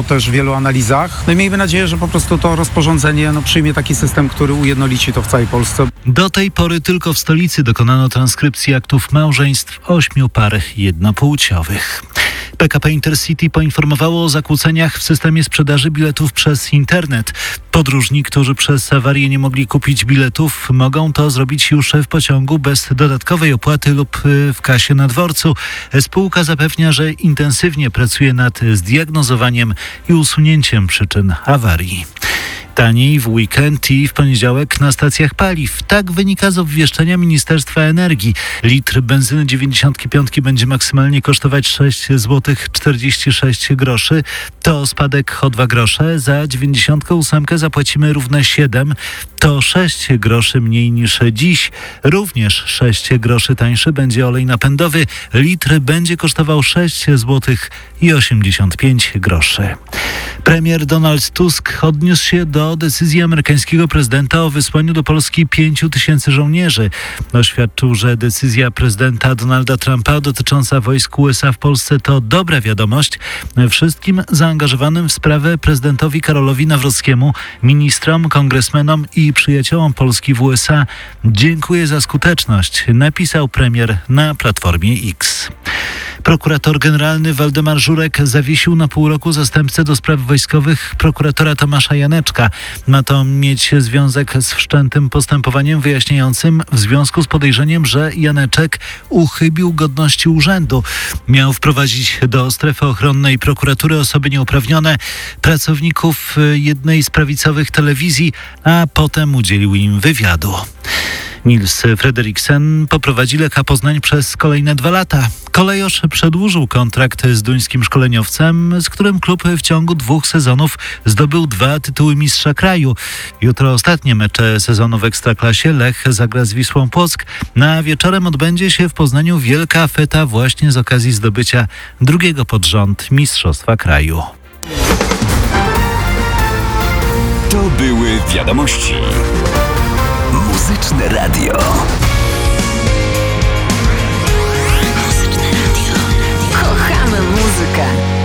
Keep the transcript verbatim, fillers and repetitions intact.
też w wielu analizach. No i miejmy nadzieję, że po prostu to rozporządzenie no, przyjmie taki system, który ujednolici to w całej Polsce. Do tej pory tylko w stolicy dokonano transkrypcji aktów małżeństw ośmiu par jednopłciowych. P K P Intercity poinformowało o zakłóceniach w systemie sprzedaży biletów przez internet. Podróżni, którzy przez awarię nie mogli kupić biletów, mogą to zrobić już w pociągu bez dodatkowej opłaty lub w kasie na dworcu. Spółka zapewnia, że intensywnie pracuje nad zdiagnozowaniem i usunięciem przyczyn awarii. Taniej w weekend i w poniedziałek na stacjach paliw. Tak wynika z obwieszczenia Ministerstwa Energii. Litr benzyny dziewięćdziesiąt pięć będzie maksymalnie kosztować sześć złotych czterdzieści sześć groszy. To spadek o dwa grosze. Za dziewięćdziesiąt osiem zapłacimy równe siedem. To sześć groszy mniej niż dziś. Również sześć groszy tańszy będzie olej napędowy. Litr będzie kosztował sześć złotych osiemdziesiąt pięć groszy. Premier Donald Tusk odniósł się do decyzji amerykańskiego prezydenta o wysłaniu do Polski pięciu tysięcy żołnierzy. Oświadczył, że decyzja prezydenta Donalda Trumpa dotycząca wojsk U S A w Polsce to dobra wiadomość. Wszystkim zaangażowanym w sprawę prezydentowi Karolowi Nawrockiemu, ministrom, kongresmenom i przyjaciołom Polski w U S A dziękuję za skuteczność, napisał premier na Platformie X. Prokurator generalny Waldemar Żurek zawiesił na pół roku zastępcę do spraw wojskowych prokuratora Tomasza Janeczka. Ma to mieć związek z wszczętym postępowaniem wyjaśniającym w związku z podejrzeniem, że Janeczek uchybił godności urzędu. Miał wprowadzić do strefy ochronnej prokuratury osoby nieuprawnione, pracowników jednej z prawicowych telewizji, a potem udzielił im wywiadu. Nils Frederiksen poprowadzi Lecha Poznań przez kolejne dwa lata. Kolejorz przedłużył kontrakt z duńskim szkoleniowcem, z którym klub w ciągu dwóch sezonów zdobył dwa tytuły mistrza kraju. Jutro ostatnie mecze sezonu w Ekstraklasie. Lech zagra z Wisłą Płock. Na wieczorem odbędzie się w Poznaniu wielka feta właśnie z okazji zdobycia drugiego pod rząd mistrzostwa kraju. To były wiadomości. Muzyczne Radio.